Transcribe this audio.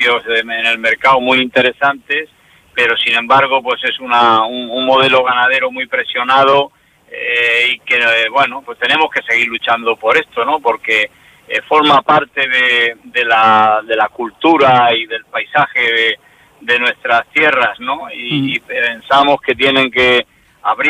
precios en el mercado muy interesantes, pero sin embargo pues es un modelo ganadero muy presionado, y que bueno, pues tenemos que seguir luchando por esto, ¿no? Porque forma parte de la cultura y del paisaje de nuestras tierras, ¿no? Y pensamos que tienen que abrir